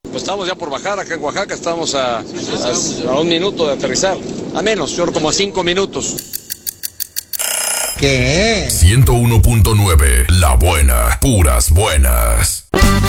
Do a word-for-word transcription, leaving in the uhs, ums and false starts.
Pues estamos ya por bajar acá en Oaxaca, estamos a, a, a un minuto de aterrizar. A menos, yo creo como a cinco minutos. ¿Qué? ciento uno punto nueve, La Buena, puras buenas.